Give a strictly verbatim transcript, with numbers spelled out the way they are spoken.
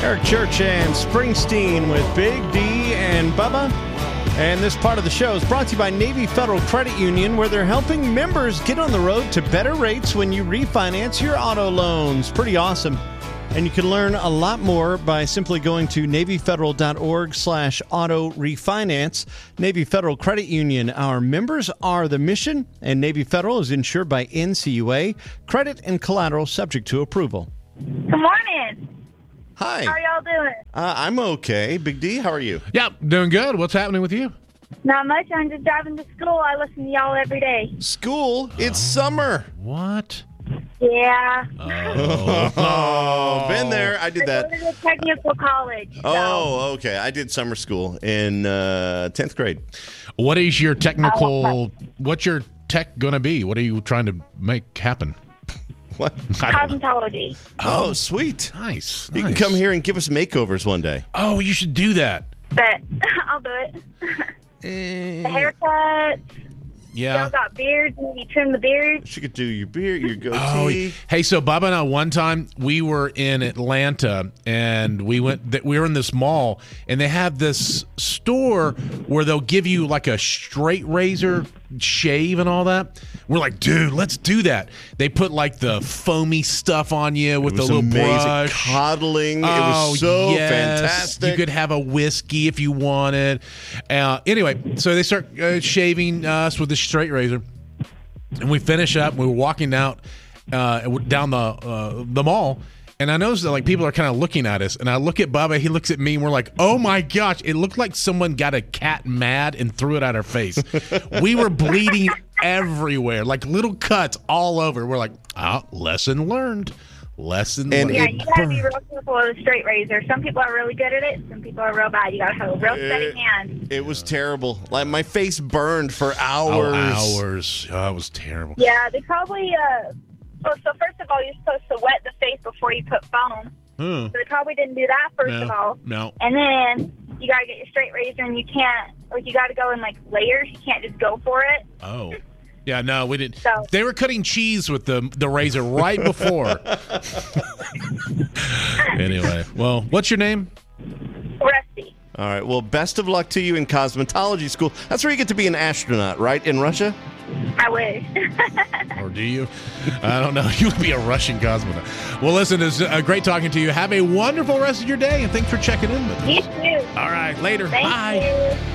Eric Church and Springsteen with Big D and Bubba. And this part of the show is brought to you by Navy Federal Credit Union, where they're helping members get on the road to better rates when you refinance your auto loans. Pretty awesome. And you can learn a lot more by simply going to NavyFederal.org slash auto refinance. Navy Federal Credit Union. Our members are the mission, and Navy Federal is insured by N C U A. Credit and collateral subject to approval. Good morning. Hi. How are y'all doing? Uh, I'm okay. Big D, how are you? Yep, doing good. What's happening with you? Not much. I'm just driving to school. I listen to y'all every day. School? It's summer. What? Yeah. Oh, Oh, been there. I did I that. go to technical college. So. Oh, okay. I did summer school in uh, tenth grade. What is your technical, what's your tech going to be? What are you trying to make happen? What? I don't know. Cosmetology. Oh, sweet. Nice. You nice. can come here and give us makeovers one day. Oh, you should do that. But I'll do it. The haircut. Yeah. Y'all got beards and you trim the beards. She could do your beard, your goatee. Oh, hey, so Bubba and I, one time we were in Atlanta and we went, th- we were in this mall and they have this store where they'll give you like a straight razor shave and all that. We're like, dude, let's do that. They put like the foamy stuff on you with It the was little amazing. brush. Coddling. Oh, it was so yes. fantastic. You could have a whiskey if you wanted. Uh, anyway, so they start uh, shaving us with this straight razor, and we finish up. We were walking out uh, down the uh, the mall, and I noticed that like people are kind of looking at us. And I look at Bubba, he looks at me, and we're like, "Oh my gosh!" It looked like someone got a cat mad and threw it at our face. We were bleeding everywhere, like little cuts all over. We're like, "Ah, lesson learned." Lesson And learned. Yeah, it you gotta be real careful with a straight razor. Some people are really good at it. Some people are real bad. You gotta have a real steady hand. It was terrible. Like my face burned for Oh, hours. hours. Oh, it was terrible. Yeah, they probably. Uh, well, so first of all, you're supposed to wet the face before you put foam. Hmm. So they probably didn't do that first No, of all. no. And then you gotta get your straight razor, and you can't. Like you gotta go in like layers. You can't just go for it. Oh. Yeah, no, we didn't. So- They were cutting cheese with the the razor right before. Anyway, well, what's your name? Rusty. All right. Well, best of luck to you in cosmetology school. That's where you get to be an astronaut, right? In Russia? I wish. Or do you? I don't know. You would be a Russian cosmonaut. Well, listen, it's uh, great talking to you. Have a wonderful rest of your day, and thanks for checking in with us. You too. All right, later. Thank Bye. you.